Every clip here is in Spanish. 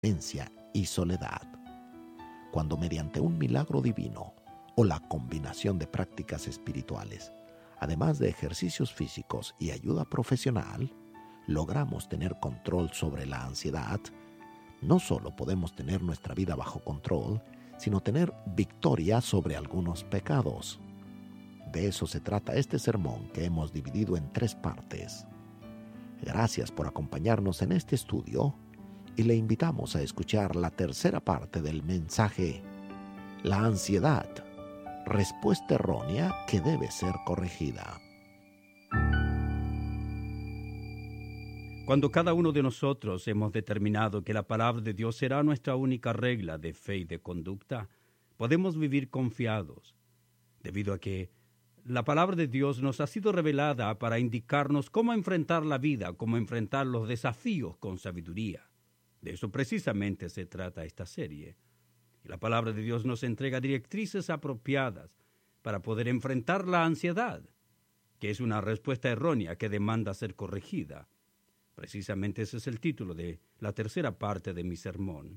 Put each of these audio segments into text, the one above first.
violencia y soledad. Cuando mediante un milagro divino o la combinación de prácticas espirituales, además de ejercicios físicos y ayuda profesional, logramos tener control sobre la ansiedad, no solo podemos tener nuestra vida bajo control, sino tener victoria sobre algunos pecados. De eso se trata este sermón que hemos dividido en 3 partes. Gracias por acompañarnos en este estudio y le invitamos a escuchar la tercera parte del mensaje: la ansiedad, respuesta errónea que debe ser corregida. Cuando cada uno de nosotros hemos determinado que la palabra de Dios será nuestra única regla de fe y de conducta, podemos vivir confiados, debido a que la palabra de Dios nos ha sido revelada para indicarnos cómo enfrentar la vida, cómo enfrentar los desafíos con sabiduría. De eso precisamente se trata esta serie. Y la palabra de Dios nos entrega directrices apropiadas para poder enfrentar la ansiedad, que es una respuesta errónea que demanda ser corregida. Precisamente ese es el título de la tercera parte de mi sermón.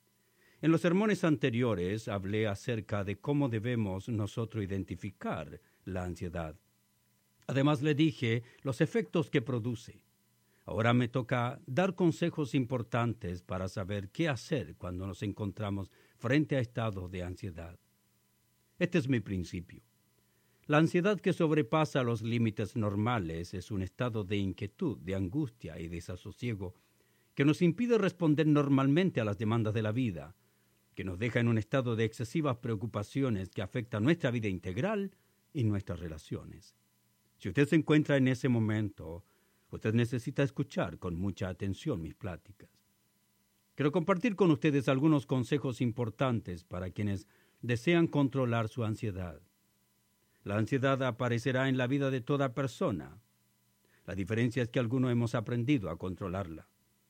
En los sermones anteriores hablé acerca de cómo debemos nosotros identificar la ansiedad. Además le dije los efectos que produce. Ahora me toca dar consejos importantes para saber qué hacer cuando nos encontramos frente a estados de ansiedad. Este es mi principio. La ansiedad que sobrepasa los límites normales es un estado de inquietud, de angustia y desasosiego que nos impide responder normalmente a las demandas de la vida, que nos deja en un estado de excesivas preocupaciones que afectan nuestra vida integral y nuestras relaciones. Si usted se encuentra en ese momento, usted necesita escuchar con mucha atención mis pláticas. Quiero compartir con ustedes algunos consejos importantes para quienes desean controlar su ansiedad. La ansiedad aparecerá en la vida de toda persona. La diferencia es que algunos hemos aprendido a controlarla.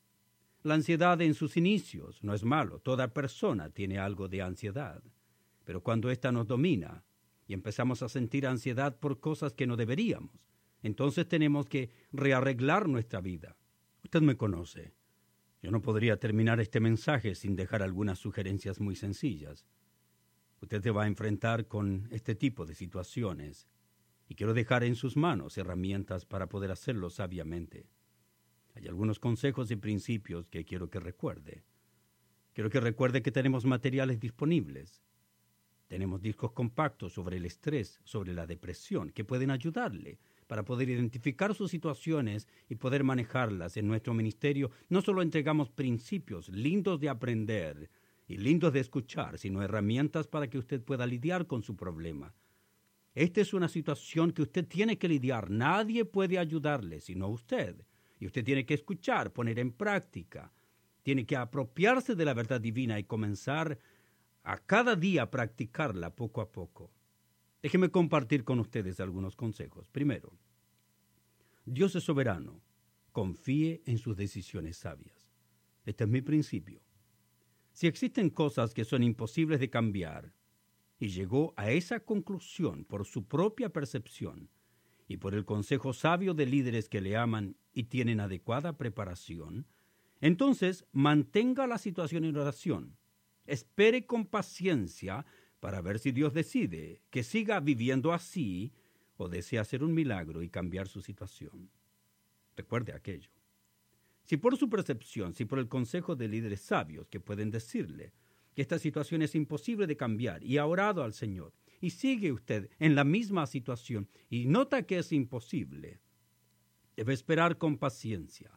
La ansiedad en sus inicios no es malo. Toda persona tiene algo de ansiedad. Pero cuando ésta nos domina y empezamos a sentir ansiedad por cosas que no deberíamos, entonces tenemos que rearreglar nuestra vida. Usted me conoce. Yo no podría terminar este mensaje sin dejar algunas sugerencias muy sencillas. Usted se va a enfrentar con este tipo de situaciones y quiero dejar en sus manos herramientas para poder hacerlo sabiamente. Hay algunos consejos y principios que quiero que recuerde. Quiero que recuerde que tenemos materiales disponibles. Tenemos discos compactos sobre el estrés, sobre la depresión, que pueden ayudarle para poder identificar sus situaciones y poder manejarlas. En nuestro ministerio no solo entregamos principios lindos de aprender y lindos de escuchar, sino herramientas para que usted pueda lidiar con su problema. Esta es una situación que usted tiene que lidiar. Nadie puede ayudarle sino usted. Y usted tiene que escuchar, poner en práctica. Tiene que apropiarse de la verdad divina y comenzar a cada día practicarla poco a poco. Déjeme compartir con ustedes algunos consejos. Primero, Dios es soberano. Confíe en sus decisiones sabias. Este es mi principio. Si existen cosas que son imposibles de cambiar, y llegó a esa conclusión por su propia percepción y por el consejo sabio de líderes que le aman y tienen adecuada preparación, entonces mantenga la situación en oración. Espere con paciencia para ver si Dios decide que siga viviendo así o desea hacer un milagro y cambiar su situación. Recuerde aquello. Si por su percepción, si por el consejo de líderes sabios que pueden decirle que esta situación es imposible de cambiar y ha orado al Señor y sigue usted en la misma situación y nota que es imposible, debe esperar con paciencia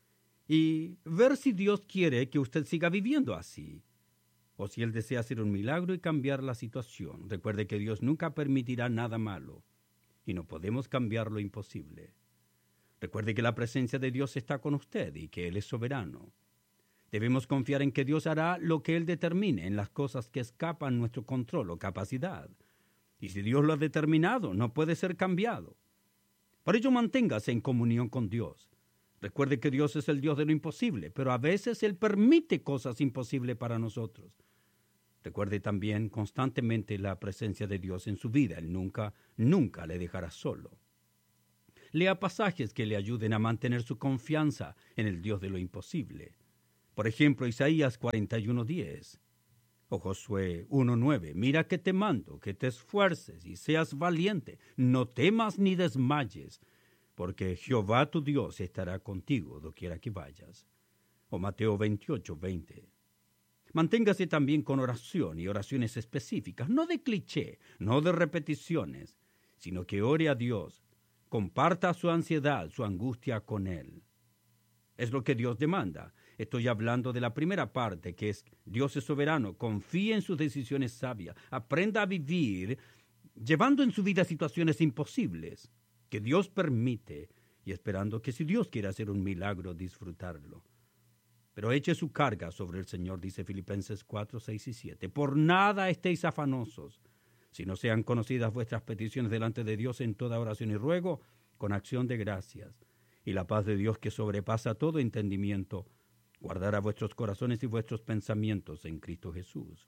y ver si Dios quiere que usted siga viviendo así o si Él desea hacer un milagro y cambiar la situación. Recuerde que Dios nunca permitirá nada malo y no podemos cambiar lo imposible. Recuerde que la presencia de Dios está con usted y que Él es soberano. Debemos confiar en que Dios hará lo que Él determine en las cosas que escapan nuestro control o capacidad. Y si Dios lo ha determinado, no puede ser cambiado. Por ello, manténgase en comunión con Dios. Recuerde que Dios es el Dios de lo imposible, pero a veces Él permite cosas imposibles para nosotros. Recuerde también constantemente la presencia de Dios en su vida. Él nunca le dejará solo. Lea pasajes que le ayuden a mantener su confianza en el Dios de lo imposible. Por ejemplo, Isaías 41:10 o Josué 1:9. Mira que te mando, que te esfuerces y seas valiente. No temas ni desmayes, porque Jehová tu Dios estará contigo doquiera que vayas. O Mateo 28:20. Manténgase también con oración y oraciones específicas, no de cliché, no de repeticiones, sino que ore a Dios, comparta su ansiedad, su angustia con Él. Es lo que Dios demanda. Estoy hablando de la primera parte, que es Dios es soberano, confíe en sus decisiones sabias, aprenda a vivir llevando en su vida situaciones imposibles que Dios permite y esperando que si Dios quiere hacer un milagro, disfrutarlo. Pero eche su carga sobre el Señor, dice Filipenses 4:6 y 7. Por nada estéis afanosos, si no sean conocidas vuestras peticiones delante de Dios en toda oración y ruego, con acción de gracias. Y la paz de Dios, que sobrepasa todo entendimiento, guardará vuestros corazones y vuestros pensamientos en Cristo Jesús.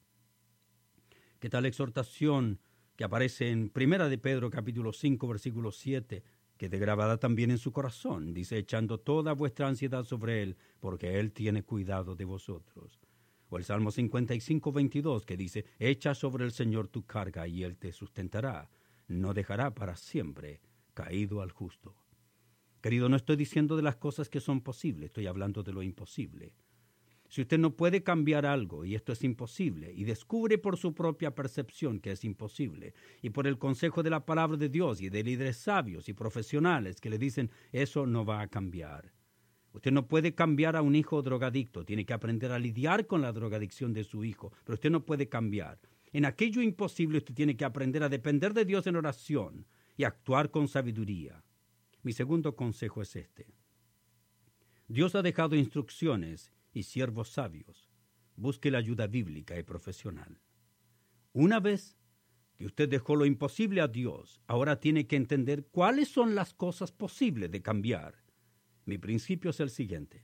¿Qué tal exhortación que aparece en 1 de Pedro capítulo 5, versículo 7, quede grabada también en su corazón? Dice, echando toda vuestra ansiedad sobre Él, porque Él tiene cuidado de vosotros. O el Salmo 55:22, que dice, echa sobre el Señor tu carga y Él te sustentará. No dejará para siempre caído al justo. Querido, no estoy diciendo de las cosas que son posibles, estoy hablando de lo imposible. Si usted no puede cambiar algo y esto es imposible, y descubre por su propia percepción que es imposible, y por el consejo de la palabra de Dios y de líderes sabios y profesionales que le dicen, eso no va a cambiar. Usted no puede cambiar a un hijo drogadicto, tiene que aprender a lidiar con la drogadicción de su hijo, pero usted no puede cambiar. En aquello imposible usted tiene que aprender a depender de Dios en oración y actuar con sabiduría. Mi segundo consejo es este. Dios ha dejado instrucciones y siervos sabios. Busque la ayuda bíblica y profesional. Una vez que usted dejó lo imposible a Dios, ahora tiene que entender cuáles son las cosas posibles de cambiar. Mi principio es el siguiente.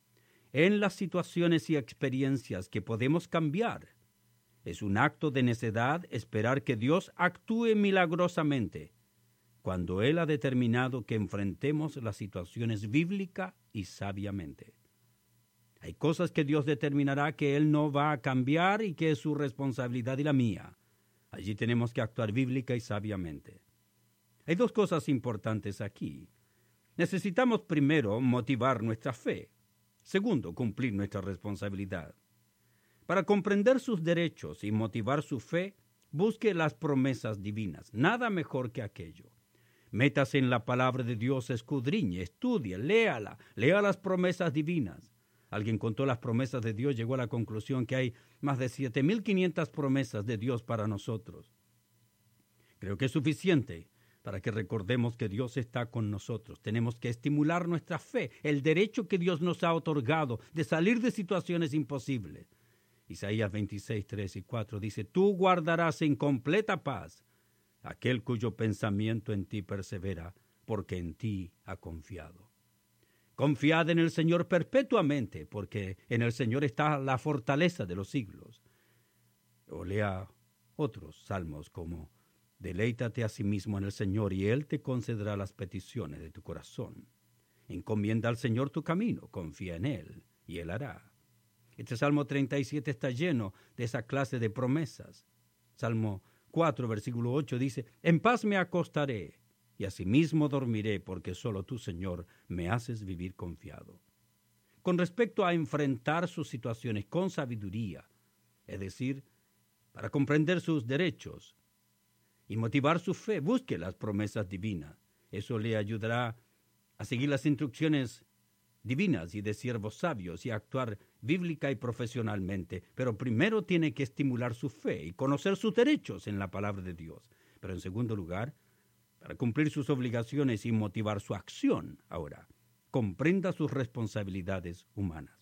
En las situaciones y experiencias que podemos cambiar, es un acto de necedad esperar que Dios actúe milagrosamente cuando Él ha determinado que enfrentemos las situaciones bíblica y sabiamente. Hay cosas que Dios determinará que Él no va a cambiar y que es su responsabilidad y la mía. Allí tenemos que actuar bíblica y sabiamente. Hay dos cosas importantes aquí. Necesitamos primero motivar nuestra fe. Segundo, cumplir nuestra responsabilidad. Para comprender sus derechos y motivar su fe, busque las promesas divinas. Nada mejor que aquello. Métase en la palabra de Dios, escudriñe, estudie, léala, lea las promesas divinas. Alguien contó las promesas de Dios, llegó a la conclusión que hay más de 7,500 promesas de Dios para nosotros. Creo que es suficiente para que recordemos que Dios está con nosotros. Tenemos que estimular nuestra fe, el derecho que Dios nos ha otorgado de salir de situaciones imposibles. Isaías 26:3 y 4 dice, tú guardarás en completa paz aquel cuyo pensamiento en ti persevera, porque en ti ha confiado. Confiad en el Señor perpetuamente, porque en el Señor está la fortaleza de los siglos. O lea otros salmos como, deleítate a sí mismo en el Señor, y Él te concederá las peticiones de tu corazón. Encomienda al Señor tu camino, confía en Él, y Él hará. Este Salmo 37 está lleno de esa clase de promesas. Salmo 4, versículo 8 dice, en paz me acostaré y asimismo dormiré, porque solo tú, Señor, me haces vivir confiado. Con respecto a enfrentar sus situaciones con sabiduría, es decir, para comprender sus derechos y motivar su fe, busque las promesas divinas. Eso le ayudará a seguir las instrucciones divinas y de siervos sabios y a actuar bíblica y profesionalmente, pero primero tiene que estimular su fe y conocer sus derechos en la palabra de Dios. Pero en segundo lugar, para cumplir sus obligaciones y motivar su acción, ahora, comprenda sus responsabilidades humanas.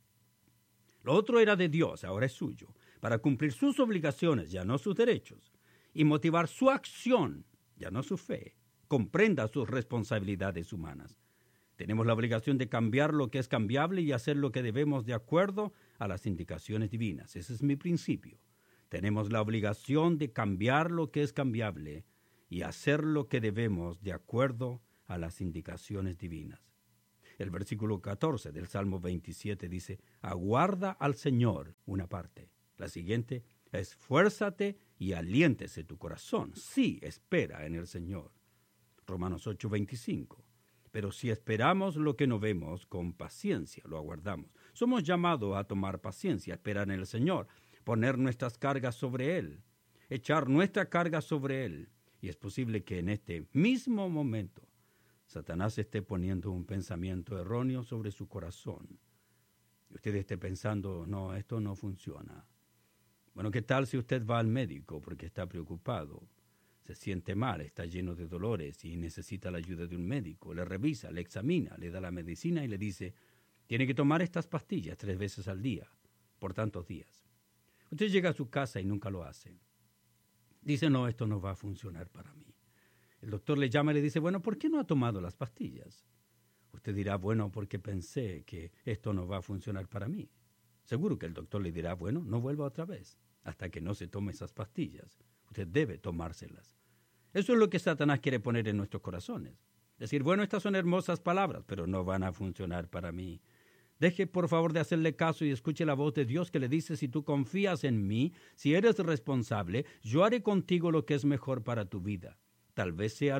Lo otro era de Dios, ahora es suyo, para cumplir sus obligaciones, ya no sus derechos, y motivar su acción, ya no su fe, comprenda sus responsabilidades humanas. Tenemos la obligación de cambiar lo que es cambiable y hacer lo que debemos de acuerdo a las indicaciones divinas. Ese es mi principio. Tenemos la obligación de cambiar lo que es cambiable y hacer lo que debemos de acuerdo a las indicaciones divinas. El versículo 14 del Salmo 27 dice, aguarda al Señor, una parte. La siguiente, esfuérzate y aliéntese tu corazón. Sí, espera en el Señor. Romanos 8:25. Pero si esperamos lo que no vemos, con paciencia lo aguardamos. Somos llamados a tomar paciencia, esperar en el Señor, poner nuestras cargas sobre Él, echar nuestra carga sobre Él. Y es posible que en este mismo momento Satanás esté poniendo un pensamiento erróneo sobre su corazón. Y usted esté pensando, no, esto no funciona. Bueno, ¿qué tal si usted va al médico porque está preocupado? Se siente mal, está lleno de dolores y necesita la ayuda de un médico. Le revisa, le examina, le da la medicina y le dice, tiene que tomar estas pastillas 3 veces al día, por tantos días. Usted llega a su casa y nunca lo hace. Dice, no, esto no va a funcionar para mí. El doctor le llama y le dice, bueno, ¿por qué no ha tomado las pastillas? Usted dirá, bueno, porque pensé que esto no va a funcionar para mí. Seguro que el doctor le dirá, bueno, no vuelva otra vez, hasta que no se tome esas pastillas. Usted debe tomárselas. Eso es lo que Satanás quiere poner en nuestros corazones. Decir, bueno, estas son hermosas palabras, pero no van a funcionar para mí. Deje, por favor, de hacerle caso y escuche la voz de Dios que le dice, si tú confías en mí, si eres responsable, yo haré contigo lo que es mejor para tu vida. Tal vez sea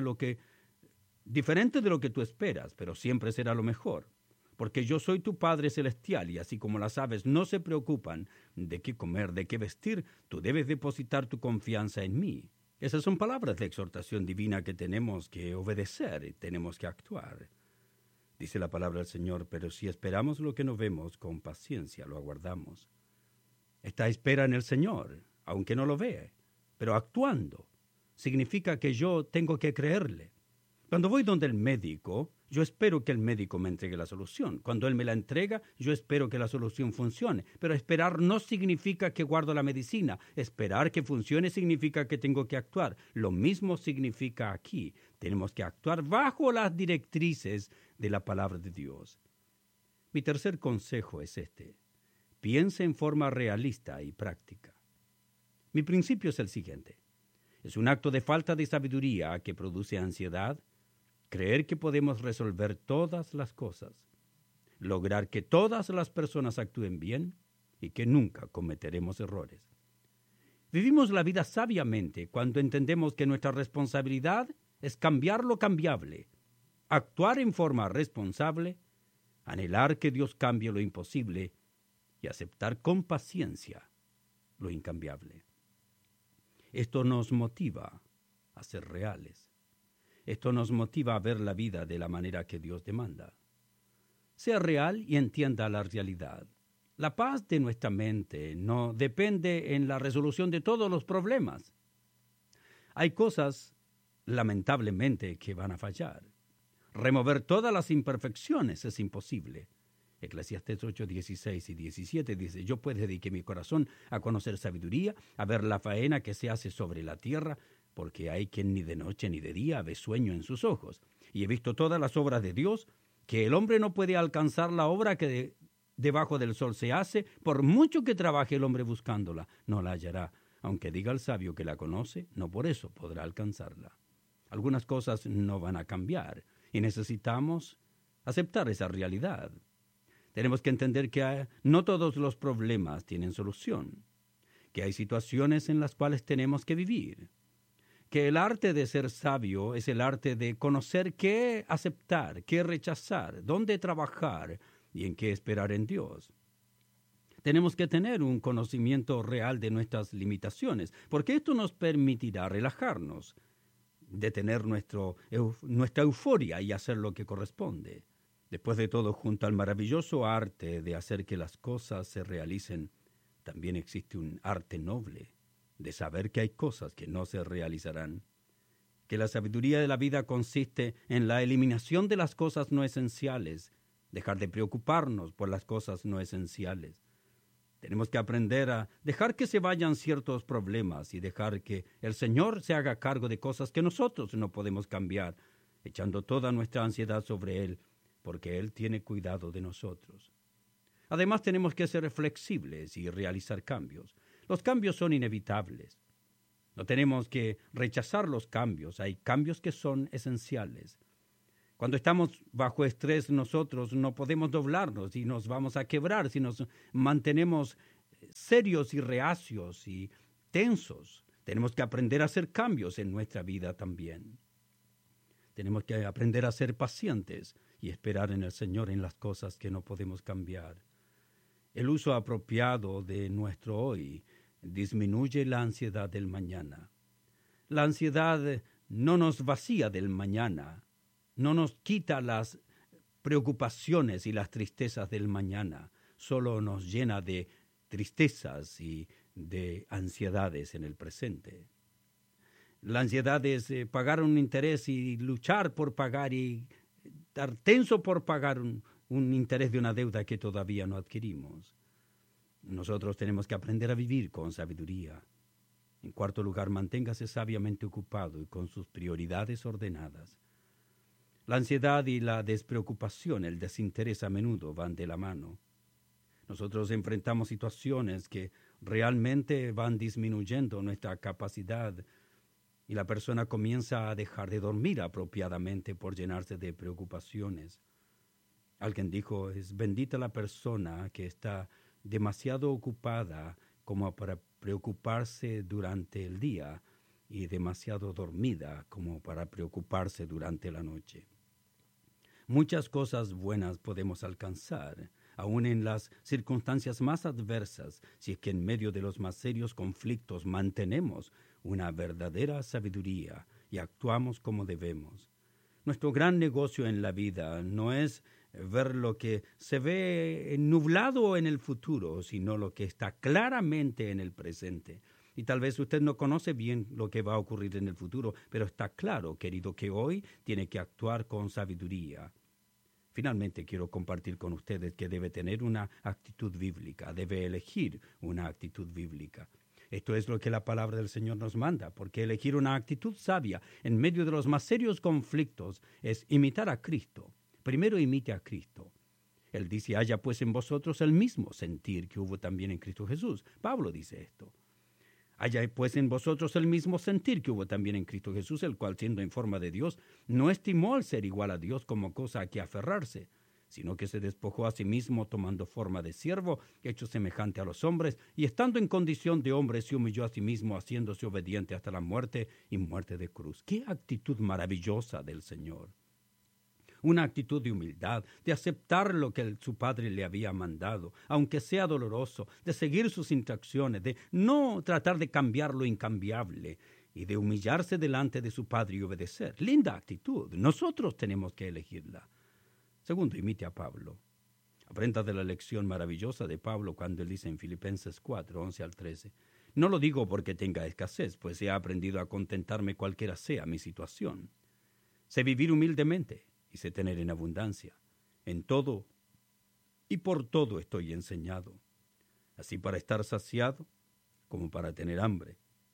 diferente de lo que tú esperas, pero siempre será lo mejor. Porque yo soy tu Padre Celestial y así como las aves no se preocupan de qué comer, de qué vestir, tú debes depositar tu confianza en mí. Esas son palabras de exhortación divina que tenemos que obedecer y tenemos que actuar. Dice la palabra del Señor, pero si esperamos lo que no vemos, con paciencia lo aguardamos. Esta espera en el Señor, aunque no lo vea, pero actuando, significa que yo tengo que creerle. Cuando voy donde el médico, yo espero que el médico me entregue la solución. Cuando él me la entrega, yo espero que la solución funcione. Pero esperar no significa que guardo la medicina. Esperar que funcione significa que tengo que actuar. Lo mismo significa aquí. Tenemos que actuar bajo las directrices de la palabra de Dios. Mi tercer consejo es este. Piense en forma realista y práctica. Mi principio es el siguiente. Es un acto de falta de sabiduría que produce ansiedad, creer que podemos resolver todas las cosas, lograr que todas las personas actúen bien y que nunca cometeremos errores. Vivimos la vida sabiamente cuando entendemos que nuestra responsabilidad es cambiar lo cambiable, actuar en forma responsable, anhelar que Dios cambie lo imposible y aceptar con paciencia lo incambiable. Esto nos motiva a ser reales. Esto nos motiva a ver la vida de la manera que Dios demanda. Sea real y entienda la realidad. La paz de nuestra mente no depende en la resolución de todos los problemas. Hay cosas, lamentablemente, que van a fallar. Remover todas las imperfecciones es imposible. Eclesiastés 8, 16 y 17 dice, yo pues dediqué mi corazón a conocer sabiduría, a ver la faena que se hace sobre la tierra, porque hay quien ni de noche ni de día ve sueño en sus ojos. Y he visto todas las obras de Dios, que el hombre no puede alcanzar la obra que debajo del sol se hace, por mucho que trabaje el hombre buscándola, no la hallará. Aunque diga el sabio que la conoce, no por eso podrá alcanzarla. Algunas cosas no van a cambiar y necesitamos aceptar esa realidad. Tenemos que entender que no todos los problemas tienen solución, que hay situaciones en las cuales tenemos que vivir, que el arte de ser sabio es el arte de conocer qué aceptar, qué rechazar, dónde trabajar y en qué esperar en Dios. Tenemos que tener un conocimiento real de nuestras limitaciones, porque esto nos permitirá relajarnos, detener nuestra euforia y hacer lo que corresponde. Después de todo, junto al maravilloso arte de hacer que las cosas se realicen, también existe un arte noble de saber que hay cosas que no se realizarán, que la sabiduría de la vida consiste en la eliminación de las cosas no esenciales, dejar de preocuparnos por las cosas no esenciales. Tenemos que aprender a dejar que se vayan ciertos problemas y dejar que el Señor se haga cargo de cosas que nosotros no podemos cambiar, echando toda nuestra ansiedad sobre Él, porque Él tiene cuidado de nosotros. Además, tenemos que ser flexibles y realizar cambios. Los cambios son inevitables. No tenemos que rechazar los cambios. Hay cambios que son esenciales. Cuando estamos bajo estrés, nosotros no podemos doblarnos y nos vamos a quebrar si nos mantenemos serios y reacios y tensos. Tenemos que aprender a hacer cambios en nuestra vida también. Tenemos que aprender a ser pacientes y esperar en el Señor en las cosas que no podemos cambiar. El uso apropiado de nuestro hoy disminuye la ansiedad del mañana. La ansiedad no nos vacía del mañana, no nos quita las preocupaciones y las tristezas del mañana, solo nos llena de tristezas y de ansiedades en el presente. La ansiedad es pagar un interés y luchar por pagar y estar tenso por pagar un interés de una deuda que todavía no adquirimos. Nosotros tenemos que aprender a vivir con sabiduría. En cuarto lugar, manténgase sabiamente ocupado y con sus prioridades ordenadas. La ansiedad y la despreocupación, el desinterés a menudo van de la mano. Nosotros enfrentamos situaciones que realmente van disminuyendo nuestra capacidad y la persona comienza a dejar de dormir apropiadamente por llenarse de preocupaciones. Alguien dijo, es bendita la persona que está demasiado ocupada como para preocuparse durante el día y demasiado dormida como para preocuparse durante la noche. Muchas cosas buenas podemos alcanzar, aun en las circunstancias más adversas, si es que en medio de los más serios conflictos mantenemos una verdadera sabiduría y actuamos como debemos. Nuestro gran negocio en la vida no es ver lo que se ve nublado en el futuro, sino lo que está claramente en el presente. Y tal vez usted no conoce bien lo que va a ocurrir en el futuro, pero está claro, querido, que hoy tiene que actuar con sabiduría. Finalmente quiero compartir con ustedes que debe tener una actitud bíblica, debe elegir una actitud bíblica. Esto es lo que la palabra del Señor nos manda, porque elegir una actitud sabia en medio de los más serios conflictos es imitar a Cristo. Primero imite a Cristo. Él dice, haya pues en vosotros el mismo sentir que hubo también en Cristo Jesús. Pablo dice esto. Haya pues en vosotros el mismo sentir que hubo también en Cristo Jesús, el cual siendo en forma de Dios, no estimó el ser igual a Dios como cosa a que aferrarse, sino que se despojó a sí mismo tomando forma de siervo, hecho semejante a los hombres, y estando en condición de hombre se humilló a sí mismo, haciéndose obediente hasta la muerte y muerte de cruz. ¡Qué actitud maravillosa del Señor! Una actitud de humildad, de aceptar lo que su Padre le había mandado, aunque sea doloroso, de seguir sus instrucciones, de no tratar de cambiar lo incambiable y de humillarse delante de su Padre y obedecer. Linda actitud. Nosotros tenemos que elegirla. Segundo, imite a Pablo. Aprenda de la lección maravillosa de Pablo cuando él dice en Filipenses 4, 11 al 13, no lo digo porque tenga escasez, pues he aprendido a contentarme cualquiera sea mi situación. Sé vivir humildemente y sé tener en abundancia. En todo y por todo estoy enseñado, así para estar saciado como para tener hambre,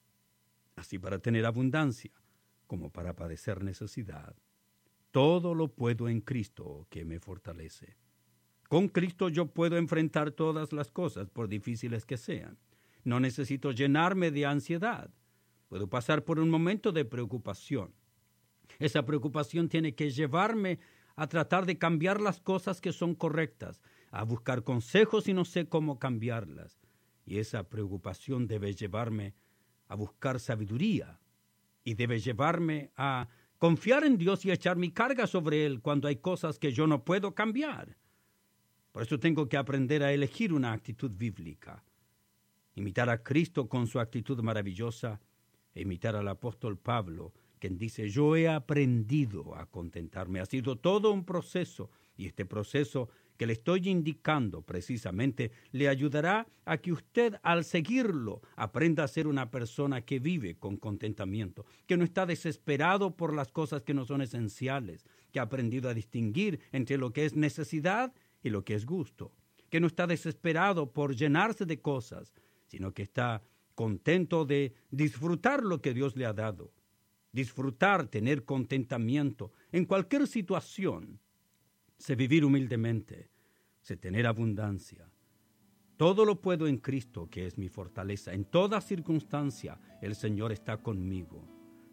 así para tener abundancia como para padecer necesidad. Todo lo puedo en Cristo que me fortalece. Con Cristo yo puedo enfrentar todas las cosas, por difíciles que sean. No necesito llenarme de ansiedad. Puedo pasar por un momento de preocupación. Esa preocupación tiene que llevarme a tratar de cambiar las cosas que son correctas, a buscar consejos y no sé cómo cambiarlas. Y esa preocupación debe llevarme a buscar sabiduría y debe llevarme a confiar en Dios y echar mi carga sobre Él cuando hay cosas que yo no puedo cambiar. Por eso tengo que aprender a elegir una actitud bíblica. Imitar a Cristo con su actitud maravillosa e imitar al apóstol Pablo, quien dice, yo he aprendido a contentarme. Ha sido todo un proceso y este proceso que le estoy indicando precisamente le ayudará a que usted al seguirlo aprenda a ser una persona que vive con contentamiento, que no está desesperado por las cosas que no son esenciales, que ha aprendido a distinguir entre lo que es necesidad y lo que es gusto, que no está desesperado por llenarse de cosas, sino que está contento de disfrutar lo que Dios le ha dado. Disfrutar, tener contentamiento en cualquier situación. Sé vivir humildemente, sé tener abundancia. Todo lo puedo en Cristo, que es mi fortaleza. En toda circunstancia, el Señor está conmigo.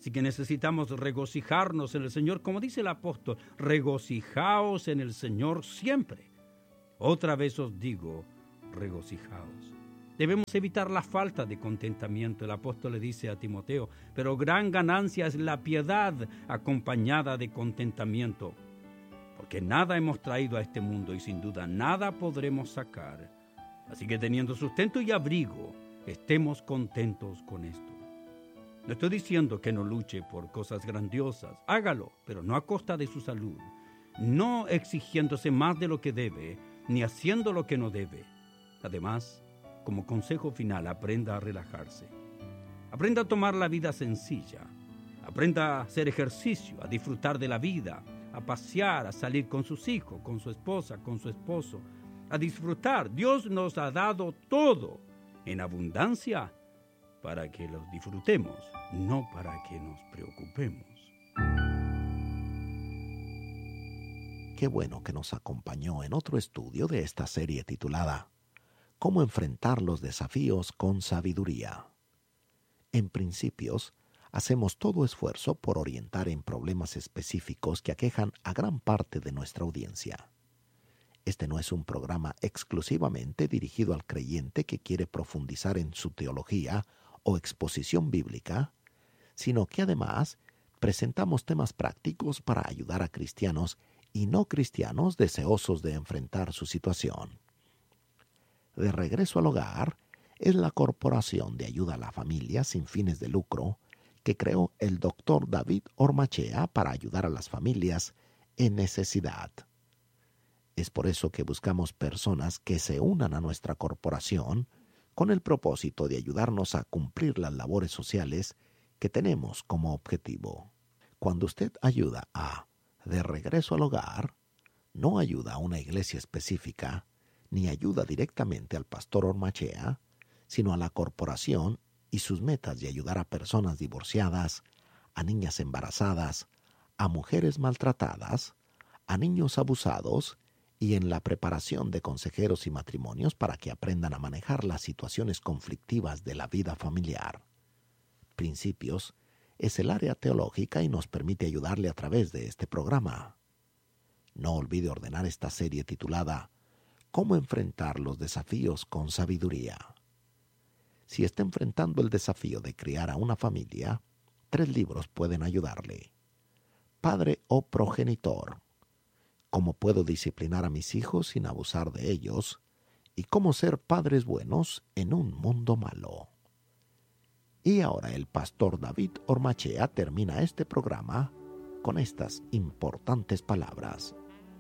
Así que necesitamos regocijarnos en el Señor, como dice el apóstol, regocijaos en el Señor siempre. Otra vez os digo, regocijaos. Debemos evitar la falta de contentamiento. El apóstol le dice a Timoteo, pero gran ganancia es la piedad acompañada de contentamiento, porque nada hemos traído a este mundo y sin duda nada podremos sacar. Así que teniendo sustento y abrigo, estemos contentos con esto. No estoy diciendo que no luche por cosas grandiosas. Hágalo, pero no a costa de su salud. No exigiéndose más de lo que debe, ni haciendo lo que no debe. Además, como consejo final, aprenda a relajarse. Aprenda a tomar la vida sencilla. Aprenda a hacer ejercicio, a disfrutar de la vida, a pasear, a salir con sus hijos, con su esposa, con su esposo, a disfrutar. Dios nos ha dado todo en abundancia para que los disfrutemos, no para que nos preocupemos. Qué bueno que nos acompañó en otro estudio de esta serie titulada ¿Cómo enfrentar los desafíos con sabiduría? En Principios, hacemos todo esfuerzo por orientar en problemas específicos que aquejan a gran parte de nuestra audiencia. Este no es un programa exclusivamente dirigido al creyente que quiere profundizar en su teología o exposición bíblica, sino que además presentamos temas prácticos para ayudar a cristianos y no cristianos deseosos de enfrentar su situación. De Regreso al Hogar es la corporación de ayuda a la familia sin fines de lucro que creó el Dr. David Ormachea para ayudar a las familias en necesidad. Es por eso que buscamos personas que se unan a nuestra corporación con el propósito de ayudarnos a cumplir las labores sociales que tenemos como objetivo. Cuando usted ayuda a De Regreso al Hogar, no ayuda a una iglesia específica, ni ayuda directamente al pastor Ormachea, sino a la corporación y sus metas de ayudar a personas divorciadas, a niñas embarazadas, a mujeres maltratadas, a niños abusados y en la preparación de consejeros y matrimonios para que aprendan a manejar las situaciones conflictivas de la vida familiar. Principios es el área teológica y nos permite ayudarle a través de este programa. No olvide ordenar esta serie titulada ¿Cómo enfrentar los desafíos con sabiduría? Si está enfrentando el desafío de criar a una familia, 3 libros pueden ayudarle. Padre o progenitor. ¿Cómo puedo disciplinar a mis hijos sin abusar de ellos? Y cómo ser padres buenos en un mundo malo. Y ahora el pastor David Ormachea termina este programa con estas importantes palabras.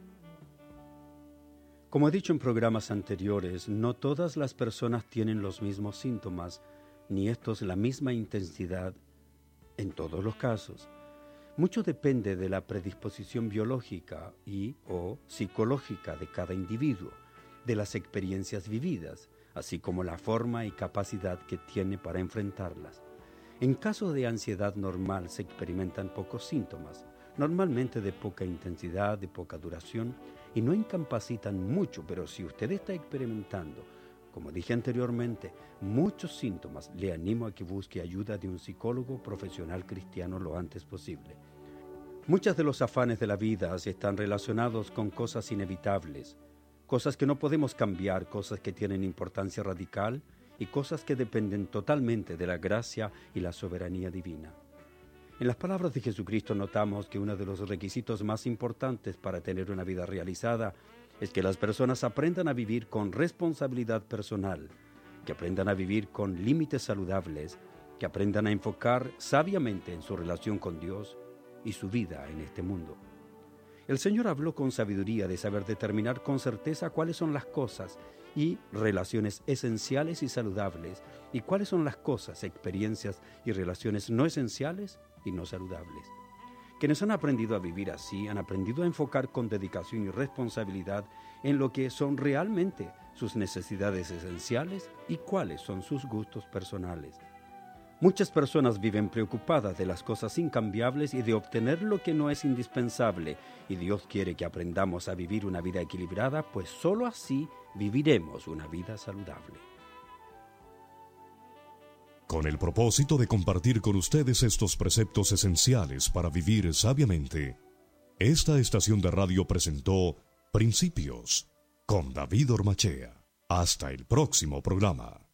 Como he dicho en programas anteriores, no todas las personas tienen los mismos síntomas, ni estos la misma intensidad en todos los casos. Mucho depende de la predisposición biológica y o psicológica de cada individuo, de las experiencias vividas, así como la forma y capacidad que tiene para enfrentarlas. En caso de ansiedad normal se experimentan pocos síntomas, normalmente de poca intensidad, de poca duración, y no incapacitan mucho, pero si usted está experimentando, como dije anteriormente, muchos síntomas, le animo a que busque ayuda de un psicólogo profesional cristiano lo antes posible. Muchos de los afanes de la vida están relacionados con cosas inevitables, cosas que no podemos cambiar, cosas que tienen importancia radical y cosas que dependen totalmente de la gracia y la soberanía divina. En las palabras de Jesucristo notamos que uno de los requisitos más importantes para tener una vida realizada es que las personas aprendan a vivir con responsabilidad personal, que aprendan a vivir con límites saludables, que aprendan a enfocar sabiamente en su relación con Dios y su vida en este mundo. El Señor habló con sabiduría de saber determinar con certeza cuáles son las cosas y relaciones esenciales y saludables y cuáles son las cosas, experiencias y relaciones no esenciales y no saludables. Quienes han aprendido a vivir así, han aprendido a enfocar con dedicación y responsabilidad en lo que son realmente sus necesidades esenciales y cuáles son sus gustos personales. Muchas personas viven preocupadas de las cosas incambiables y de obtener lo que no es indispensable, y Dios quiere que aprendamos a vivir una vida equilibrada, pues sólo así viviremos una vida saludable. Con el propósito de compartir con ustedes estos preceptos esenciales para vivir sabiamente, esta estación de radio presentó Principios con David Ormachea. Hasta el próximo programa.